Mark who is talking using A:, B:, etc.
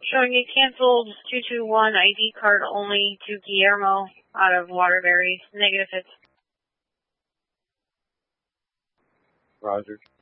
A: Showing a canceled 221 ID card only to Guillermo out of Waterbury. Negative hits.
B: Roger.